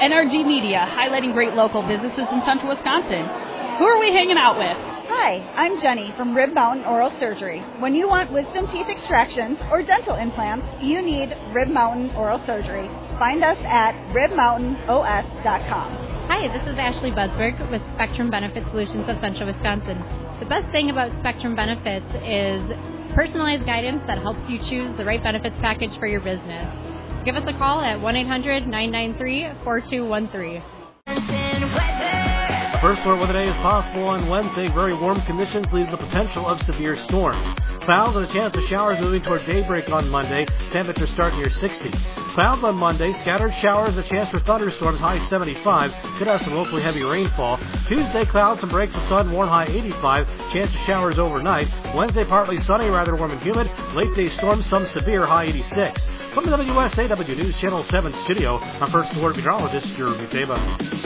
NRG Media, highlighting great local businesses in central Wisconsin. Who are we hanging out with? Hi, I'm Jenny from Rib Mountain Oral Surgery. When you want wisdom teeth extractions or dental implants, you need Rib Mountain Oral Surgery. Find us at ribmountainos.com. Hi, this is Ashley Budsberg with Spectrum Benefit Solutions of Central Wisconsin. The best thing about Spectrum Benefits is personalized guidance that helps you choose the right benefits package for your business. Give us a call at 1-800-993-4213. First storm weather day is possible on Wednesday. Very warm conditions lead to the potential of severe storms. Clouds and a chance of showers moving toward daybreak on Monday. Temperatures start near 60. Clouds on Monday, scattered showers, a chance for thunderstorms, high 75. Could have some locally heavy rainfall. Tuesday, clouds, some breaks of sun, warm, high 85. Chance of showers overnight. Wednesday, partly sunny, rather warm and humid. Late day storms, some severe, high 86. From the WSAW News Channel 7 studio, I'm First Alert Meteorologist Drew Muteba.